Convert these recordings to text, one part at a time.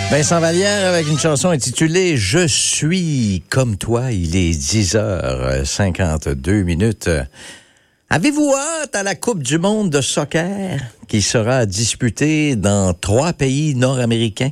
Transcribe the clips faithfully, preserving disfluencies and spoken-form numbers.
Vincent Vallière avec une chanson intitulée « Je suis comme toi ». Il est dix heures cinquante-deux minutes. Avez-vous hâte à la Coupe du monde de soccer qui sera disputée dans trois pays nord-américains?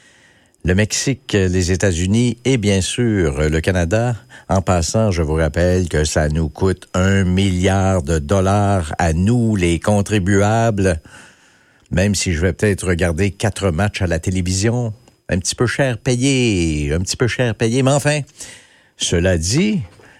Le Mexique, les États-Unis et bien sûr le Canada. En passant, je vous rappelle que ça nous coûte un milliard de dollars à nous, les contribuables. Même si je vais peut-être regarder quatre matchs à la télévision, un petit peu cher payé, un petit peu cher payé. Mais enfin, cela dit,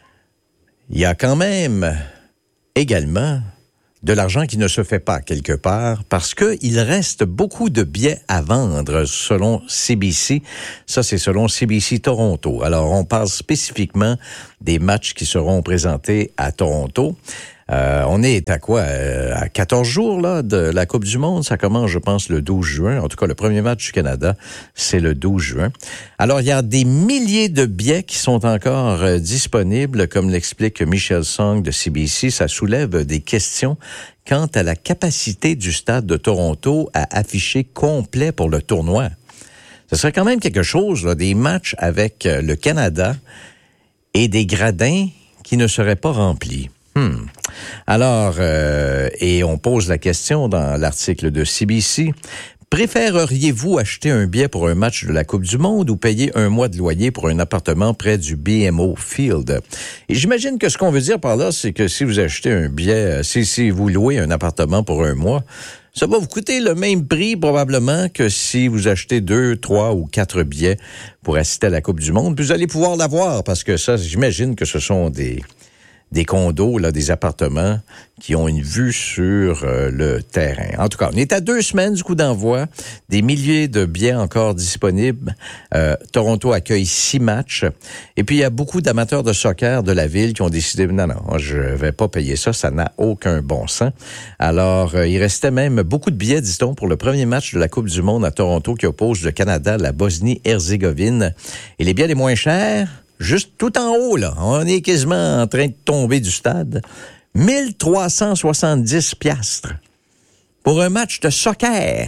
il y a quand même également de l'argent qui ne se fait pas quelque part parce qu'il reste beaucoup de billets à vendre selon C B C. Ça, c'est selon C B C Toronto. Alors, on parle spécifiquement des matchs qui seront présentés à Toronto. Euh, on est à quoi? Euh, à quatorze jours là de la Coupe du monde. Ça commence, je pense, le douze juin. En tout cas, le premier match du Canada, c'est le douze juin. Alors, il y a des milliers de billets qui sont encore euh, disponibles, comme l'explique Michel Song de C B C. Ça soulève des questions quant à la capacité du stade de Toronto à afficher complet pour le tournoi. Ce serait quand même quelque chose, là, des matchs avec euh, le Canada et des gradins qui ne seraient pas remplis. Hmm. Alors, euh, et on pose la question dans l'article de C B C. Préféreriez-vous acheter un billet pour un match de la Coupe du monde ou payer un mois de loyer pour un appartement près du B M O Field? Et j'imagine que ce qu'on veut dire par là, c'est que si vous achetez un billet, si, si vous louez un appartement pour un mois, ça va vous coûter le même prix probablement que si vous achetez deux, trois ou quatre billets pour assister à la Coupe du monde. Puis vous allez pouvoir l'avoir parce que ça, j'imagine que ce sont des... des condos, là, des appartements qui ont une vue sur euh, le terrain. En tout cas, on est à deux semaines du coup d'envoi, des milliers de billets encore disponibles. Euh, Toronto accueille six matchs. Et puis, il y a beaucoup d'amateurs de soccer de la ville qui ont décidé, non, non, je vais pas payer ça, ça n'a aucun bon sens. Alors, euh, il restait même beaucoup de billets, dit-on, pour le premier match de la Coupe du monde à Toronto qui oppose le Canada à la Bosnie-Herzégovine. Et les billets les moins chers, juste tout en haut, là, on est quasiment en train de tomber du stade. mille trois cent soixante-dix piastres pour un match de soccer.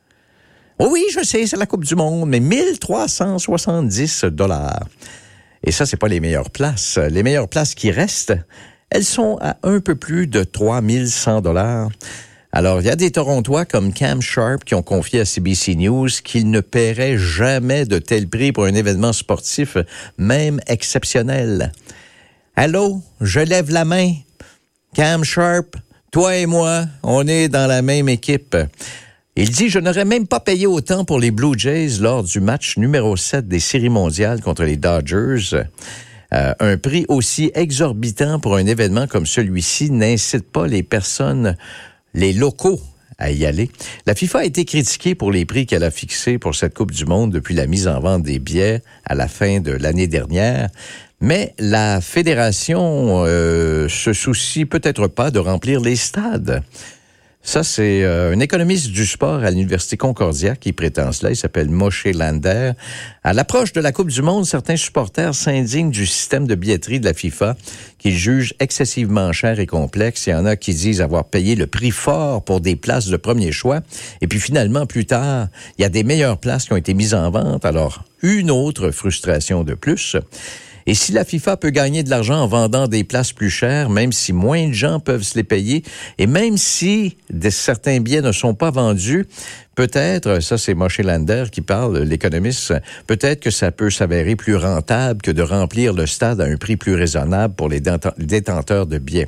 Oh oui, je sais, c'est la Coupe du monde, mais mille trois cent soixante-dix dollars. Et ça, c'est pas les meilleures places. Les meilleures places qui restent, elles sont à un peu plus de trois mille cent dollars. Alors, il y a des Torontois comme Cam Sharp qui ont confié à C B C News qu'ils ne paieraient jamais de tel prix pour un événement sportif, même exceptionnel. Allô, je lève la main. Cam Sharp, toi et moi, on est dans la même équipe. Il dit « Je n'aurais même pas payé autant pour les Blue Jays lors du match numéro sept des séries mondiales contre les Dodgers. Euh, un prix aussi exorbitant pour un événement comme celui-ci n'incite pas les personnes... les locaux à y aller. La FIFA a été critiquée pour les prix qu'elle a fixés pour cette Coupe du monde depuis la mise en vente des billets à la fin de l'année dernière. Mais la fédération euh, se soucie peut-être pas de remplir les stades. Ça, c'est euh, un économiste du sport à l'Université Concordia qui prétend cela. Il s'appelle Moshe Lander. À l'approche de la Coupe du monde, certains supporters s'indignent du système de billetterie de la FIFA qu'ils jugent excessivement cher et complexe. Il y en a qui disent avoir payé le prix fort pour des places de premier choix. Et puis finalement, plus tard, il y a des meilleures places qui ont été mises en vente. Alors, une autre frustration de plus. Et si la FIFA peut gagner de l'argent en vendant des places plus chères, même si moins de gens peuvent se les payer, et même si de, certains billets ne sont pas vendus, peut-être, ça c'est Moshe Lander qui parle, l'économiste, peut-être que ça peut s'avérer plus rentable que de remplir le stade à un prix plus raisonnable pour les détenteurs de billets.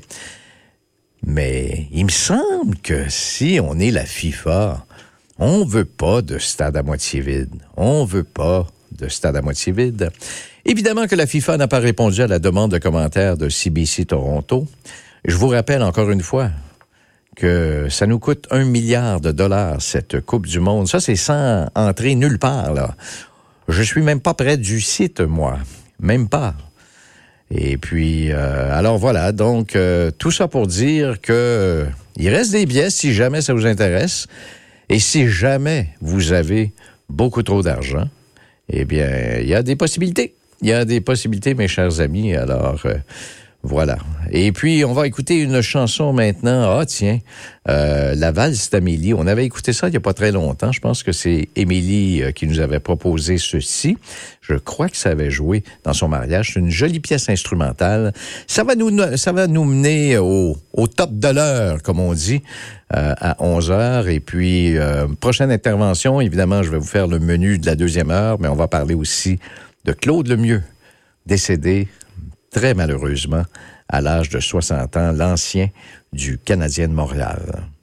Mais il me semble que si on est la FIFA, on veut pas de stade à moitié vide. On veut pas de stade à moitié vide. Évidemment que la FIFA n'a pas répondu à la demande de commentaires de C B C Toronto. Je vous rappelle encore une fois que ça nous coûte un milliard de dollars, cette Coupe du monde. Ça, c'est sans entrer nulle part, là. Je suis même pas près du site, moi. Même pas. Et puis, euh, alors voilà, donc, euh, tout ça pour dire que euh, il reste des billets si jamais ça vous intéresse. Et si jamais vous avez beaucoup trop d'argent, eh bien, il y a des possibilités. Il y a des possibilités, mes chers amis. Alors, euh, Voilà. Et puis, on va écouter une chanson maintenant. Ah, tiens, euh, la valse d'Amélie. On avait écouté ça il n'y a pas très longtemps. Je pense que c'est Émilie euh, qui nous avait proposé ceci. Je crois que ça avait joué dans son mariage. C'est une jolie pièce instrumentale. Ça va nous, ça va nous mener au, au top de l'heure, comme on dit, euh, à onze heures. Et puis, euh, prochaine intervention, évidemment, je vais vous faire le menu de la deuxième heure, mais on va parler aussi de Claude Lemieux, décédé très malheureusement, à l'âge de soixante ans, l'ancien du Canadien de Montréal.